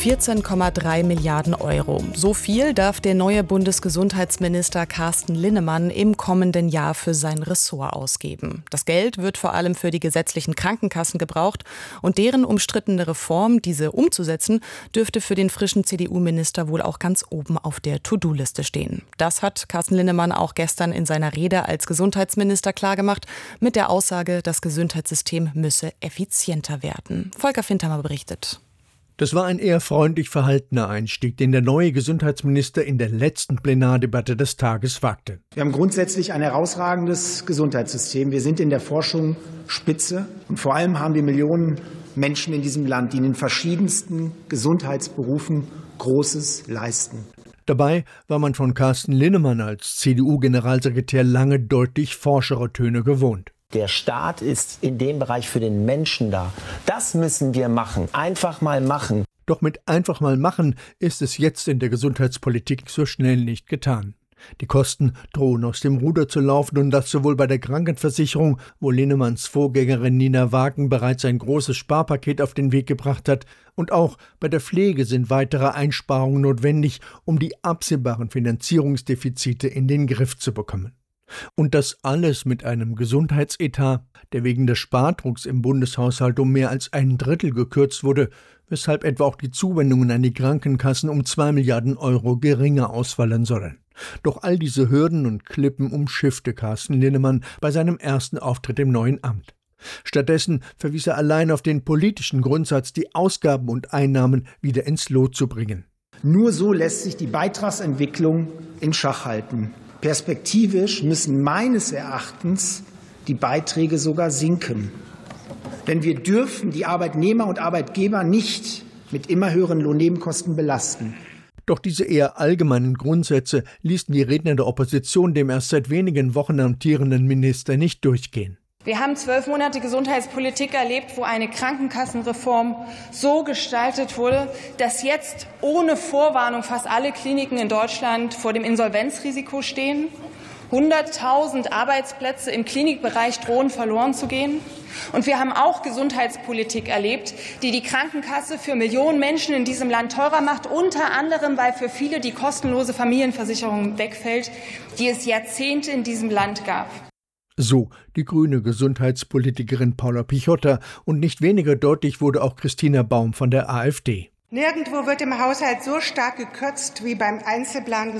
14,3 Milliarden Euro. So viel darf der neue Bundesgesundheitsminister Carsten Linnemann im kommenden Jahr für sein Ressort ausgeben. Das Geld wird vor allem für die gesetzlichen Krankenkassen gebraucht und deren umstrittene Reform, diese umzusetzen, dürfte für den frischen CDU-Minister wohl auch ganz oben auf der To-Do-Liste stehen. Das hat Carsten Linnemann auch gestern in seiner Rede als Gesundheitsminister klargemacht, mit der Aussage, das Gesundheitssystem müsse effizienter werden. Volker Fintermer berichtet. Das war ein eher freundlich verhaltener Einstieg, den der neue Gesundheitsminister in der letzten Plenardebatte des Tages wagte. Wir haben grundsätzlich ein herausragendes Gesundheitssystem. Wir sind in der Forschung Spitze. Und vor allem haben wir Millionen Menschen in diesem Land, die in den verschiedensten Gesundheitsberufen Großes leisten. Dabei war man von Carsten Linnemann als CDU-Generalsekretär lange deutlich forschere Töne gewohnt. Der Staat ist in dem Bereich für den Menschen da. Das müssen wir machen. Einfach mal machen. Doch mit einfach mal machen ist es jetzt in der Gesundheitspolitik so schnell nicht getan. Die Kosten drohen aus dem Ruder zu laufen und das sowohl bei der Krankenversicherung, wo Linnemanns Vorgängerin Nina Wagen bereits ein großes Sparpaket auf den Weg gebracht hat, und auch bei der Pflege sind weitere Einsparungen notwendig, um die absehbaren Finanzierungsdefizite in den Griff zu bekommen. Und das alles mit einem Gesundheitsetat, der wegen des Spardrucks im Bundeshaushalt um mehr als 1/3 gekürzt wurde, weshalb etwa auch die Zuwendungen an die Krankenkassen um 2 Milliarden Euro geringer ausfallen sollen. Doch all diese Hürden und Klippen umschiffte Carsten Linnemann bei seinem ersten Auftritt im neuen Amt. Stattdessen verwies er allein auf den politischen Grundsatz, die Ausgaben und Einnahmen wieder ins Lot zu bringen. Nur so lässt sich die Beitragsentwicklung in Schach halten. Perspektivisch müssen meines Erachtens die Beiträge sogar sinken. Denn wir dürfen die Arbeitnehmer und Arbeitgeber nicht mit immer höheren Lohnnebenkosten belasten. Doch diese eher allgemeinen Grundsätze ließen die Redner der Opposition dem erst seit wenigen Wochen amtierenden Minister nicht durchgehen. Wir haben 12 Monate Gesundheitspolitik erlebt, wo eine Krankenkassenreform so gestaltet wurde, dass jetzt ohne Vorwarnung fast alle Kliniken in Deutschland vor dem Insolvenzrisiko stehen. 100.000 Arbeitsplätze im Klinikbereich drohen verloren zu gehen. Und wir haben auch Gesundheitspolitik erlebt, die die Krankenkasse für Millionen Menschen in diesem Land teurer macht, unter anderem, weil für viele die kostenlose Familienversicherung wegfällt, die es Jahrzehnte in diesem Land gab. So die grüne Gesundheitspolitikerin Paula Pichotta, und nicht weniger deutlich wurde auch Christina Baum von der AfD. Nirgendwo wird im Haushalt so stark gekürzt wie beim Einzelplan